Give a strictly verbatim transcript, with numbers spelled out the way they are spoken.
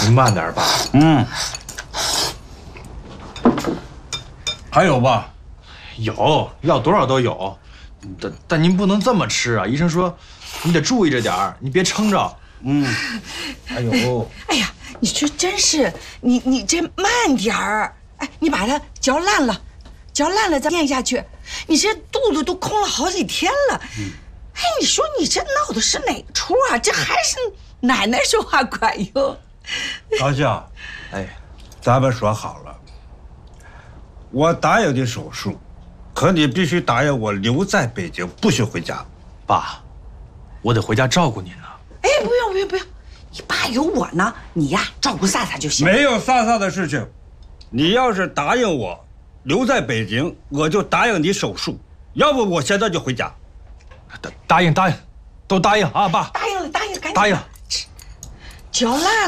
您慢点吧。 嗯。还有吧？ 有，要多少都有，但但您不能这么吃啊！医生说，你得注意着点儿，你别撑着。 嗯。哎呦。 哎呀，你这真是，你你这慢点儿。哎，你把它嚼烂了，嚼烂了再咽下去。你这肚子都空了好几天了。嗯。哎，你说你这闹的是哪出啊？这还是奶奶说话管用。 高兴， 哎， 咱们说好了，我答应你手术，可你必须答应我留在北京，不许回家。 爸，我得回家照顾您呢。 哎，不用不用不用，你爸有我呢，你呀照顾萨萨就行。 没有萨萨的事情，你要是答应我留在北京，我就答应你手术，要不我现在就回家。 答答应答应，都答应啊，爸。 答应了答应了，赶紧答应了。 嚼烂了。